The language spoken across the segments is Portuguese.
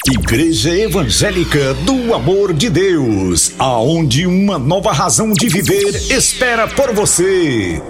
Igreja Evangélica do Amor de Deus, aonde uma nova razão de viver espera por você.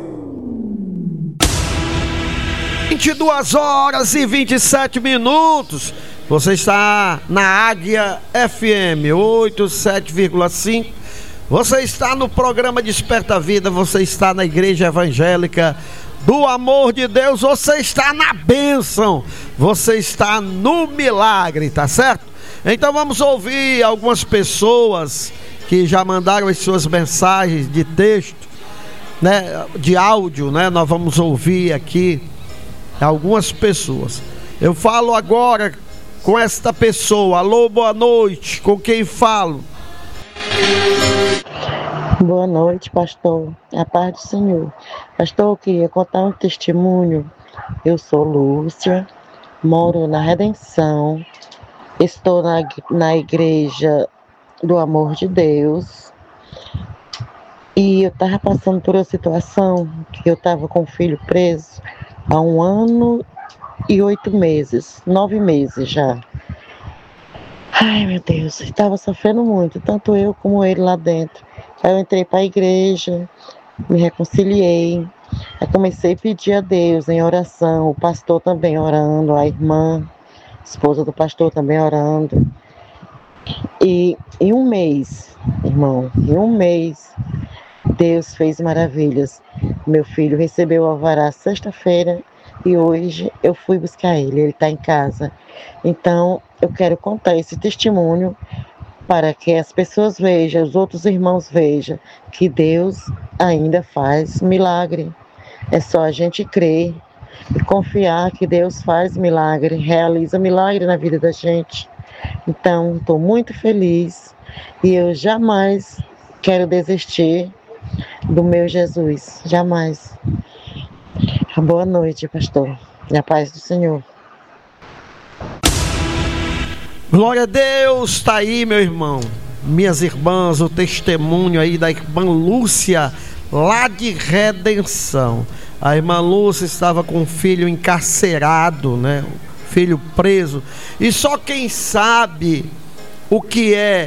22h27. Você está na Águia FM 87,5. Você está no programa Desperta Vida. Você está na Igreja Evangélica do Amor de Deus. Você está na bênção. Você está no milagre, tá certo? Então vamos ouvir algumas pessoas que já mandaram as suas mensagens de texto, né, de áudio, né? Nós vamos ouvir aqui algumas pessoas. Eu falo agora com esta pessoa. Alô, boa noite. Com quem falo? Boa noite, pastor. A paz do Senhor. Pastor, eu queria contar um testemunho. Eu sou Lúcia, moro na Redenção, estou na Igreja do Amor de Deus. E eu estava passando por uma situação que eu estava com o filho preso há 1 ano e 8 meses, 9 meses já. Ai, meu Deus, estava sofrendo muito, tanto eu como ele lá dentro. Aí eu entrei para a igreja, me reconciliei, aí comecei a pedir a Deus em oração, o pastor também orando, a irmã, esposa do pastor também orando. E em 1 mês, irmão, em 1 mês, Deus fez maravilhas. Meu filho recebeu o alvará sexta-feira e hoje eu fui buscar ele está em casa. Então, eu quero contar esse testemunho para que as pessoas vejam, os outros irmãos vejam que Deus ainda faz milagre. É só a gente crer e confiar que Deus faz milagre, realiza milagre na vida da gente. Então, estou muito feliz e eu jamais quero desistir do meu Jesus, jamais. Boa noite, pastor. Na paz do Senhor. Glória a Deus, está aí, meu irmão. Minhas irmãs, o testemunho aí da irmã Lúcia, lá de Redenção. A irmã Lúcia estava com um filho encarcerado, né? Filho preso. E só quem sabe o que é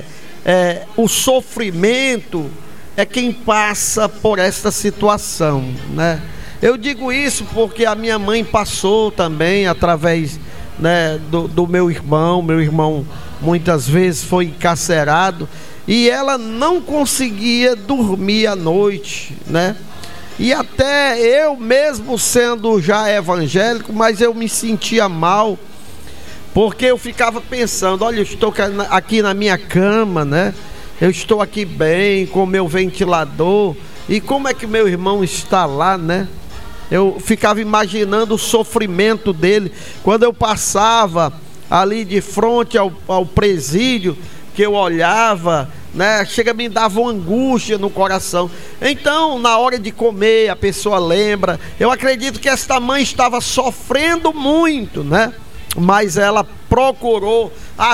o sofrimento é quem passa por esta situação, né? Eu digo isso porque a minha mãe passou também através, né, do meu irmão. Meu irmão muitas vezes foi encarcerado e ela não conseguia dormir à noite, né? E até eu mesmo sendo já evangélico, mas eu me sentia mal, porque eu ficava pensando, olha, eu estou aqui na minha cama, né? Eu estou aqui bem, com meu ventilador, e como é que meu irmão está lá, né? Eu ficava imaginando o sofrimento dele, quando eu passava ali de frente ao presídio, que eu olhava, né? Chega, me dava uma angústia no coração. Então, na hora de comer, a pessoa lembra. Eu acredito que esta mãe estava sofrendo muito, né? Mas ela procurou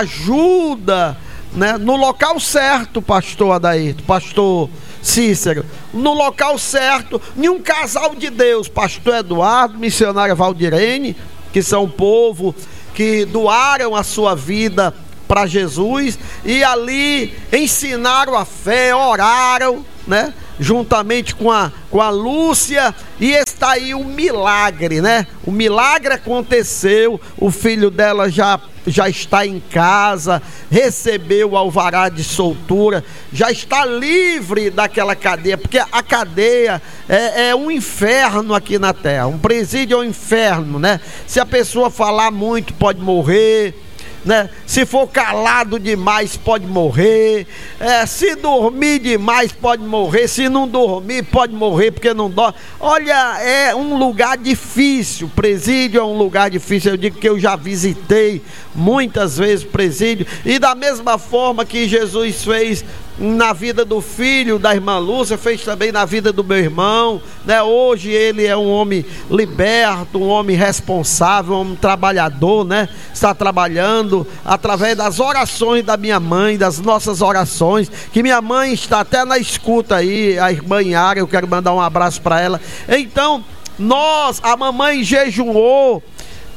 ajuda, né, no local certo, pastor Adairto, pastor Cícero, no local certo, em um casal de Deus, pastor Eduardo, missionária Valdirene, que são um povo que doaram a sua vida para Jesus, e ali ensinaram a fé, oraram, né, juntamente com a Lúcia, e está aí o milagre, né? O milagre aconteceu, o filho dela já está em casa, recebeu o alvará de soltura, já está livre daquela cadeia, porque a cadeia é um inferno aqui na terra, um presídio é um inferno, né? Se a pessoa falar muito pode morrer, né? Se for calado demais pode morrer, se dormir demais pode morrer, se não dormir pode morrer porque não dorme. Olha, é um lugar difícil, presídio é um lugar difícil. Eu digo que eu já visitei muitas vezes presídio, e da mesma forma que Jesus fez na vida do filho da irmã Lúcia, fez também na vida do meu irmão, né? Hoje ele é um homem liberto, um homem responsável, um homem trabalhador, né? Está trabalhando através das orações da minha mãe, das nossas orações, que minha mãe está até na escuta aí, a irmã Yara, eu quero mandar um abraço para ela. Então, a mamãe jejuou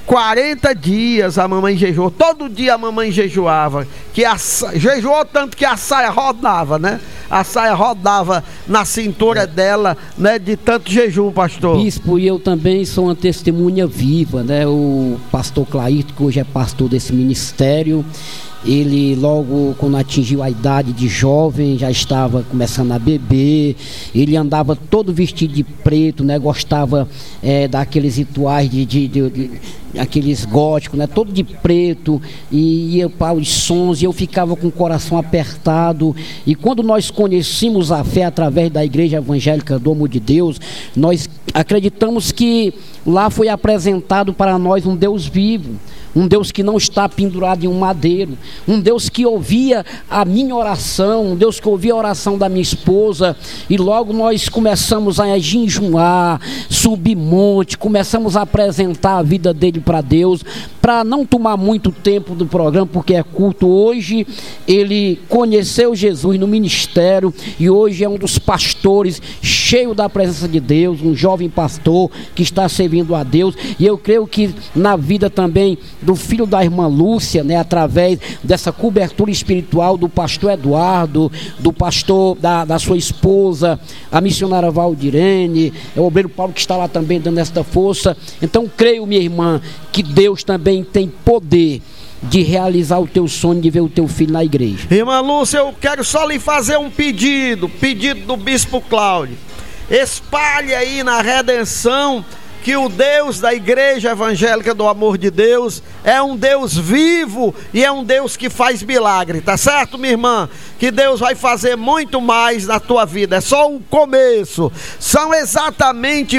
40 dias a mamãe jejuou, todo dia a mamãe jejuava, jejuou tanto que a saia rodava, né? A saia rodava na cintura dela, né? De tanto jejum, pastor. Bispo, e eu também sou uma testemunha viva, né? O pastor Clairton, que hoje é pastor desse ministério, ele logo quando atingiu a idade de jovem, já estava começando a beber, ele andava todo vestido de preto, né? Gostava daqueles rituais aqueles góticos, né? Todo de preto, e ia para os sons, e eu ficava com o coração apertado. E quando nós conhecemos a fé através da Igreja Evangélica do Amor de Deus, nós acreditamos que lá foi apresentado para nós um Deus vivo, um Deus que não está pendurado em um madeiro, um Deus que ouvia a minha oração, um Deus que ouvia a oração da minha esposa. E logo nós começamos a jejuar, subir monte, começamos a apresentar a vida dele para Deus, para não tomar muito tempo do programa, porque é curto. Hoje ele conheceu Jesus no ministério e hoje é um dos pastores cheio da presença de Deus, um jovem pastor que está servindo a Deus. E eu creio que na vida também do filho da irmã Lúcia, né, através dessa cobertura espiritual do pastor Eduardo, do pastor da sua esposa, a missionária Valdirene, é o obreiro Paulo que está lá também dando esta força. Então creio, minha irmã, que Deus também tem poder de realizar o teu sonho de ver o teu filho na igreja. Irmã Lúcia, eu quero só lhe fazer um pedido do Bispo Cláudio. Espalhe aí na Redenção que o Deus da Igreja Evangélica do Amor de Deus é um Deus vivo e é um Deus que faz milagre, tá certo, minha irmã? Que Deus vai fazer muito mais na tua vida, é só o começo. São exatamente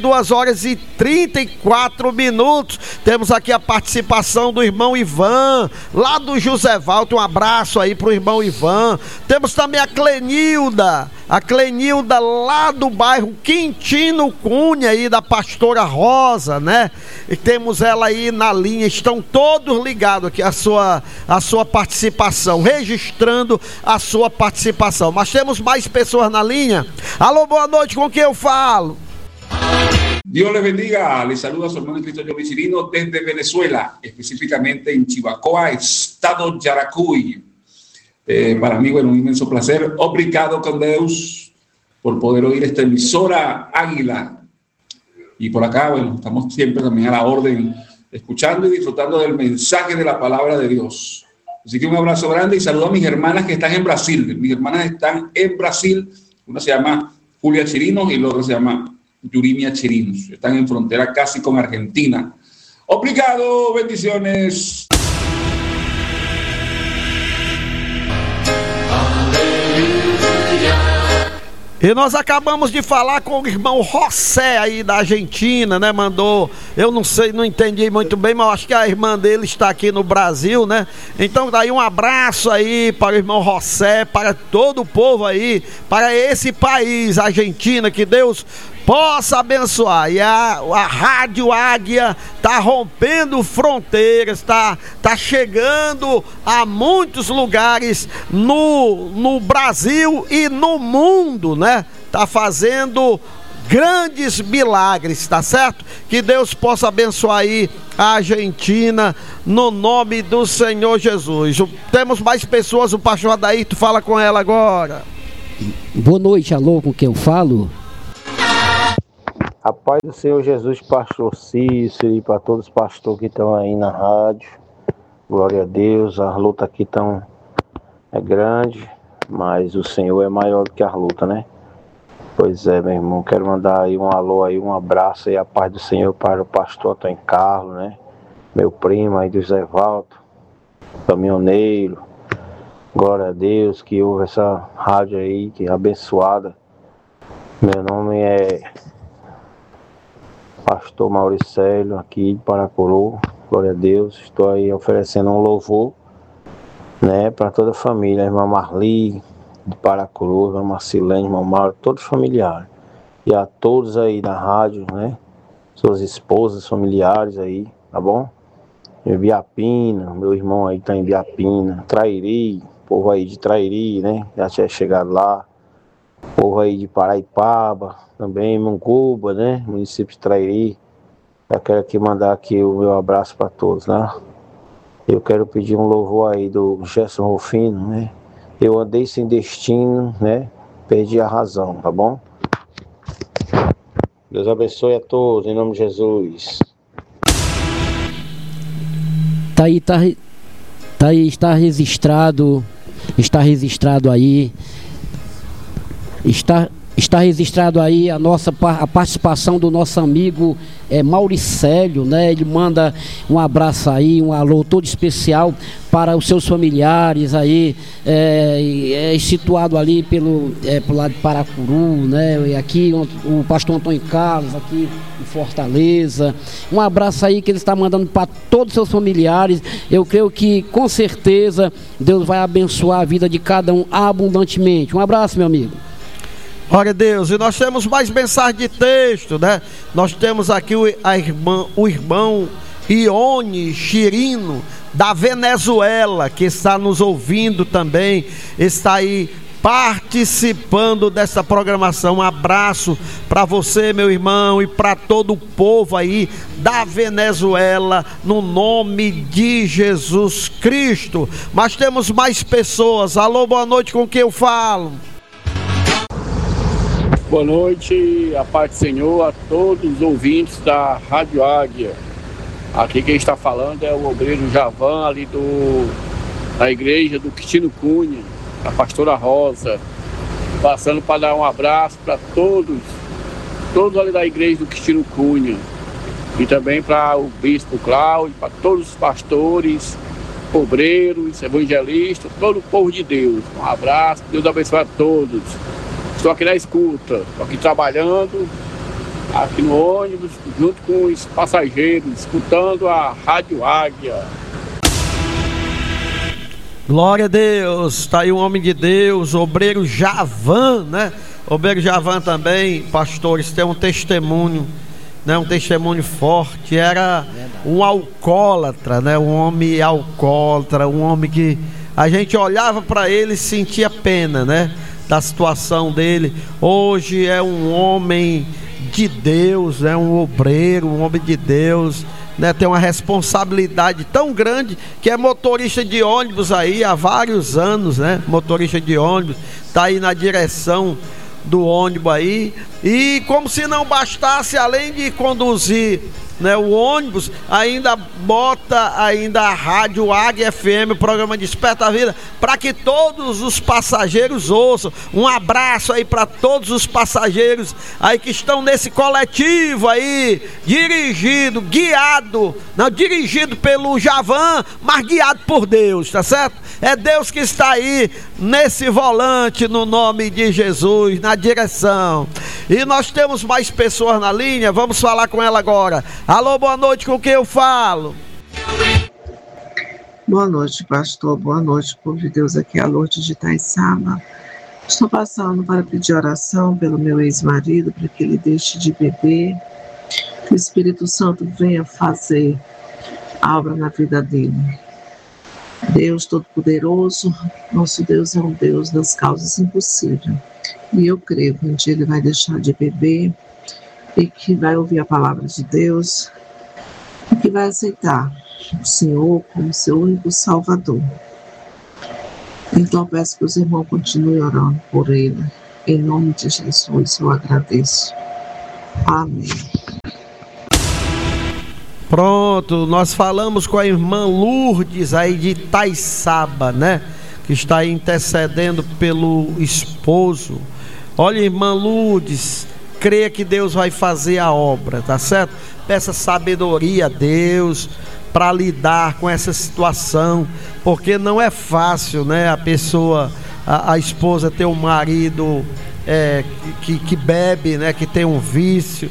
22h34. Temos aqui a participação do irmão Ivan, lá do José Valdo. Um abraço aí pro irmão Ivan. Temos também a Clenilda lá do bairro Quintino Cunha, aí da Pastora Rosa, né? E temos ela aí na linha, estão todos ligados aqui a sua participação, registrando a sua participação. Mas temos mais pessoas na linha. Alô, boa noite, com quem eu falo? Dios les bendiga, les saluda su hermano en Cristo Johnny Chirino desde Venezuela, específicamente en Chivacoa, estado Yaracuy. Para mí, bueno, un inmenso placer. Obrigado con Deus por poder oír esta emisora Águila. Y por acá, bueno, estamos siempre también a la orden, escuchando y disfrutando del mensaje de la palabra de Dios. Así que un abrazo grande y saludo a mis hermanas que están en Brasil. Mis hermanas están en Brasil. Una se llama Julia Chirinos y la otra se llama Yurimia Chirinos. Están en frontera casi con Argentina. Obrigado, bendiciones. E nós acabamos de falar com o irmão José aí da Argentina, né? Mandou, eu não sei, não entendi muito bem, mas acho que a irmã dele está aqui no Brasil, né? Então daí um abraço aí para o irmão José, para todo o povo aí, para esse país, Argentina, que Deus possa abençoar. E a Rádio Águia está rompendo fronteiras, está chegando a muitos lugares no Brasil e no mundo, né? Está fazendo grandes milagres, tá certo? Que Deus possa abençoar aí a Argentina, no nome do Senhor Jesus. Temos mais pessoas, o pastor Adairto fala com ela agora. Boa noite, alô, com quem eu falo? A paz do Senhor Jesus, pastor Cícero, e para todos os pastores que estão aí na rádio. Glória a Deus, a luta aqui é grande, mas o Senhor é maior do que a luta, né? Pois é, meu irmão, quero mandar aí um alô, aí, um abraço aí, a paz do Senhor para o pastor Antônio Carlos, né? Meu primo aí do José Valdo, caminhoneiro. Glória a Deus que houve essa rádio aí, que é abençoada. Meu nome é Pastor Mauricélio, aqui de Paracuru. Glória a Deus. Estou aí oferecendo um louvor, né, para toda a família. A irmã Marli de Paracuru, a irmã Marcilene, irmão Mauro, todos familiares. E a todos aí da rádio, né, suas esposas, familiares aí, tá bom? Em Biapina, meu irmão aí tá em Biapina. Trairi, povo aí de Trairi, né, já tinha chegado lá. Povo aí de Paraipaba, também Moncuba, né, município de Trairi. Eu quero aqui mandar aqui o meu abraço para todos, né? Eu quero pedir um louvor aí do Gerson Rufino, né? Eu andei sem destino, né? Perdi a razão, tá bom? Deus abençoe a todos, em nome de Jesus. Está registrado aí. Está registrado aí a participação do nosso amigo Mauricélio, né? Ele manda um abraço aí, um alô todo especial para os seus familiares aí, situado ali pelo lado de Paracuru, né? E aqui o pastor Antônio Carlos, aqui em Fortaleza. Um abraço aí que ele está mandando para todos os seus familiares. Eu creio que com certeza Deus vai abençoar a vida de cada um abundantemente. Um abraço, meu amigo. Glória a Deus. E nós temos mais mensagem de texto, né? Nós temos aqui o irmão Ione Chirino, da Venezuela, que está nos ouvindo também, está aí participando dessa programação. Um abraço para você, meu irmão, e para todo o povo aí da Venezuela, no nome de Jesus Cristo. Mas temos mais pessoas. Alô, boa noite, com quem eu falo? Boa noite, a paz do Senhor a todos os ouvintes da Rádio Águia. Aqui quem está falando é o obreiro Javan, ali da igreja do Quintino Cunha, a pastora Rosa. Passando para dar um abraço para todos ali da igreja do Quintino Cunha. E também para o bispo Cláudio, para todos os pastores, obreiros, evangelistas, todo o povo de Deus. Um abraço, Deus abençoe a todos. Estou aqui na escuta, estou aqui trabalhando, aqui no ônibus, junto com os passageiros, escutando a Rádio Águia. Glória a Deus, está aí um homem de Deus, obreiro Javan, né? Obreiro Javan também, pastores, tem um testemunho, né? Um testemunho forte. Era um alcoólatra, né? Um homem alcoólatra, um homem que a gente olhava para ele e sentia pena, né? Da situação dele. Hoje é um homem de Deus, é um obreiro, um homem de Deus, né? Tem uma responsabilidade tão grande que é motorista de ônibus aí há vários anos, né? Motorista de ônibus, tá aí na direção do ônibus aí, e como se não bastasse, além de conduzir, né, o ônibus, ainda bota ainda a Rádio Águia FM, o programa Desperta a Vida, para que todos os passageiros ouçam. Um abraço aí para todos os passageiros aí que estão nesse coletivo aí, dirigido pelo Javan, mas guiado por Deus, tá certo? É Deus que está aí nesse volante, no nome de Jesus, na direção. E nós temos mais pessoas na linha, vamos falar com ela agora. Alô, boa noite, com quem eu falo? Boa noite, pastor, boa noite, povo de Deus, aqui é a Lourdes de Itaiçaba. Estou passando para pedir oração pelo meu ex-marido, para que ele deixe de beber, que o Espírito Santo venha fazer a obra na vida dele. Deus Todo-Poderoso, nosso Deus é um Deus das causas impossíveis. E eu creio que um dia ele vai deixar de beber e que vai ouvir a palavra de Deus e que vai aceitar o Senhor como seu único Salvador. Então eu peço que os irmãos continuem orando por ele. Em nome de Jesus eu agradeço. Amém. Pronto, nós falamos com a irmã Lourdes aí de Itaiçaba, né? Que está aí intercedendo pelo esposo. Olha, irmã Lourdes, creia que Deus vai fazer a obra, tá certo? Peça sabedoria a Deus para lidar com essa situação, porque não é fácil, né? A pessoa, a esposa ter um marido que bebe, né? Que tem um vício.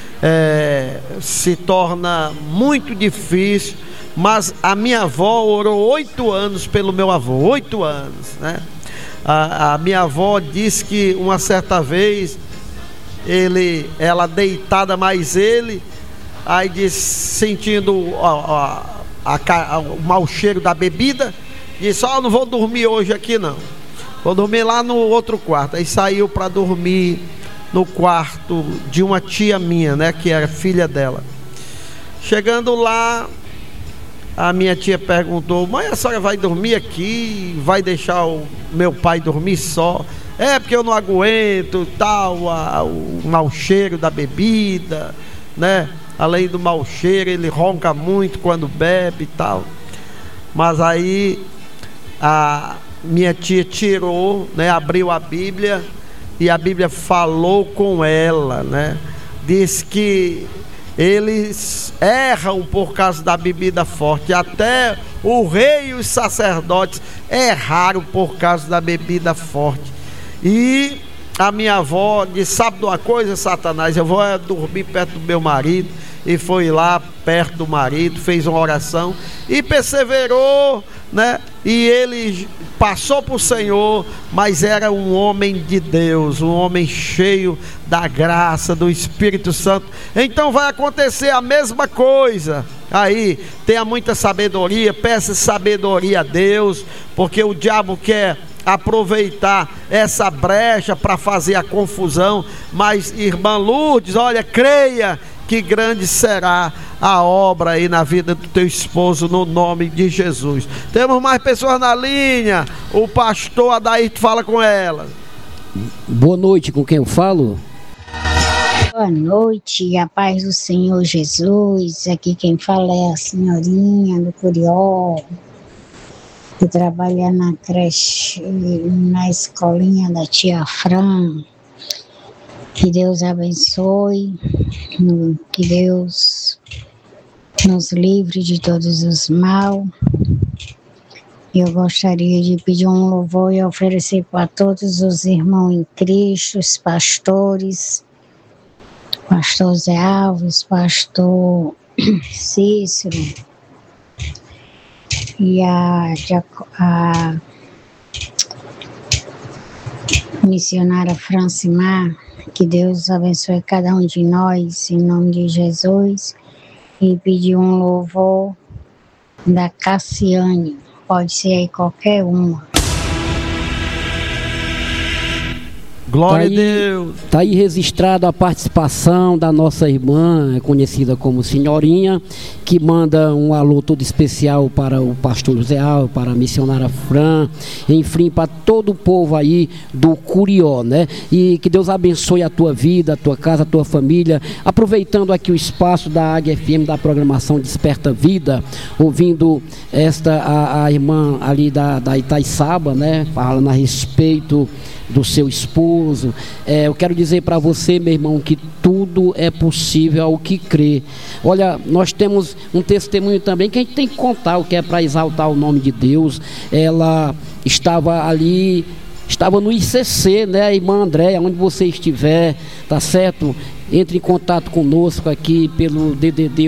Se torna muito difícil, mas a minha avó orou 8 anos pelo meu avô, 8 anos, né? A minha avó disse que uma certa vez ela deitada mais ele, aí disse, sentindo o mau cheiro da bebida, disse, não vou dormir hoje aqui não, vou dormir lá no outro quarto. Aí saiu para dormir no quarto de uma tia minha, né, que era filha dela. Chegando lá, a minha tia perguntou: mãe, a senhora vai dormir aqui? Vai deixar o meu pai dormir só? É, porque eu não aguento tal, o mau cheiro da bebida, né? Além do mau cheiro, ele ronca muito quando bebe e tal. Mas aí a minha tia tirou, né? Abriu a Bíblia e a Bíblia falou com ela, né? Diz que eles erram por causa da bebida forte. Até o rei e os sacerdotes erraram por causa da bebida forte. E a minha avó disse: sabe de uma coisa, Satanás, eu vou dormir perto do meu marido. E foi lá perto do marido, fez uma oração e perseverou, né? E ele passou para o Senhor, mas era um homem de Deus, um homem cheio da graça, do Espírito Santo. Então vai acontecer a mesma coisa. Aí, tenha muita sabedoria, peça sabedoria a Deus, porque o diabo quer aproveitar essa brecha para fazer a confusão. Mas, irmã Lourdes, olha, creia que grande será a obra aí na vida do teu esposo, no nome de Jesus. Temos mais pessoas na linha. O pastor Adair fala com ela. Boa noite, com quem eu falo? Boa noite, a paz do Senhor Jesus. Aqui quem fala é a senhorinha do Curió, que trabalha na creche, na escolinha da tia Fran. Que Deus abençoe, que Deus nos livre de todos os mal. Eu gostaria de pedir um louvor e oferecer para todos os irmãos em Cristo, os pastores, pastor Zé Alves, pastor Cícero e a missionária Francimar. Que Deus abençoe cada um de nós, em nome de Jesus. E pedir um louvor da Cassiane, pode ser aí qualquer uma. Glória a Deus. Está aí registrada a participação da nossa irmã, conhecida como Senhorinha, que manda um alô todo especial para o pastor José Alves, para a missionária Fran, enfim, para todo o povo aí do Curió, né? E que Deus abençoe a tua vida, a tua casa, a tua família. Aproveitando aqui o espaço da Águia FM, da programação Desperta Vida, ouvindo a irmã ali da Itaiçaba, né? Falando a respeito do seu esposo. Eu quero dizer para você, meu irmão, que tudo é possível ao que crê. Olha, nós temos um testemunho também que a gente tem que contar, o que é para exaltar o nome de Deus. Ela estava ali, estava no ICC, né, a irmã Andréia, onde você estiver, tá certo? Entre em contato conosco aqui pelo DDD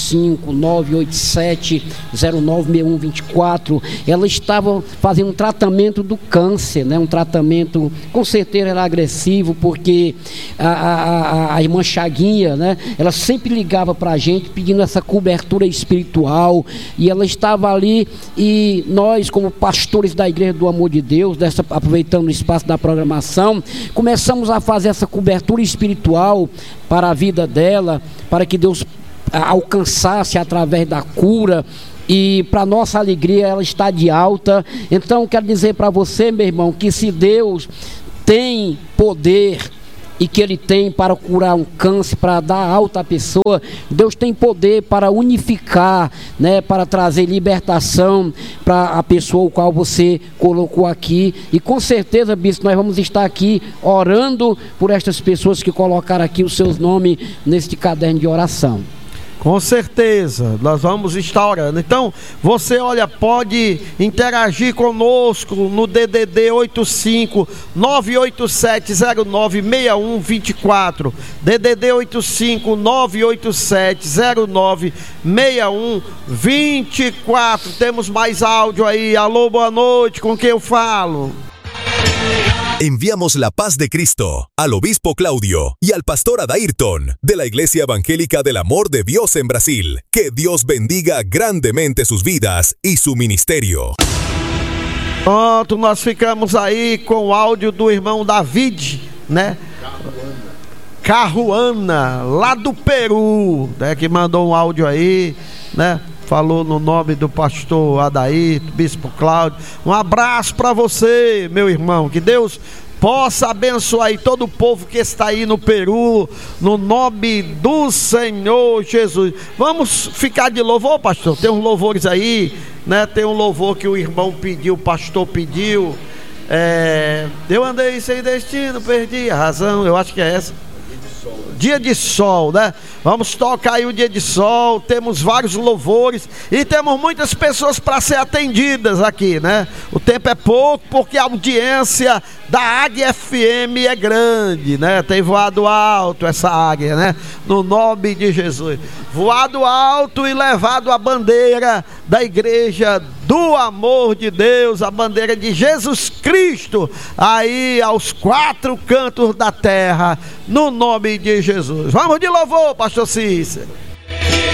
85-987-096124. Ela estava fazendo um tratamento do câncer, né? Um tratamento, com certeza era agressivo, porque a irmã Chaguinha, né? Ela sempre ligava para a gente pedindo essa cobertura espiritual, e ela estava ali, e nós, como pastores da Igreja do Amor de Deus, aproveitando o espaço da programação, começamos a fazer essa cobertura espiritual para a vida dela, para que Deus alcançasse através da cura. E para nossa alegria, ela está de alta. Então quero dizer para você, meu irmão, que se Deus tem poder e que Ele tem para curar um câncer, para dar alta à pessoa, Deus tem poder para unificar, né, para trazer libertação para a pessoa o qual você colocou aqui. E com certeza, bispo, nós vamos estar aqui orando por estas pessoas que colocaram aqui os seus nomes neste caderno de oração. Com certeza, nós vamos estar orando. Então, você, olha, pode interagir conosco no DDD 85-987-096124. DDD 85-987-096124. Temos mais áudio aí. Alô, boa noite, com quem eu falo? Enviamos la paz de Cristo al obispo Claudio y al pastor Adairton de la Iglesia Evangélica del Amor de Dios en Brasil. Que Dios bendiga grandemente sus vidas y su ministerio. Pronto, nós ficamos aí com o áudio do irmão David, né? Carruana, lá do Peru, né, que mandou um áudio aí, né? Falou no nome do pastor Adair, do bispo Cláudio. Um abraço para você, meu irmão. Que Deus possa abençoar aí todo o povo que está aí no Peru, no nome do Senhor Jesus. Vamos ficar de louvor, pastor? Tem uns louvores aí, né? Tem um louvor que o irmão pediu, o pastor pediu. Eu andei sem destino, perdi a razão. Eu acho que é essa. Dia de sol, né? Vamos tocar aí o dia de sol. Temos vários louvores e temos muitas pessoas para ser atendidas aqui, né? O tempo é pouco porque a audiência da Águia FM é grande, né? Tem voado alto essa águia, né? No nome de Jesus, voado alto e levado a bandeira da Igreja do Amor de Deus, a bandeira de Jesus Cristo, aí aos 4 cantos da terra, no nome de Jesus. Vamos de louvor, pastor Cícero.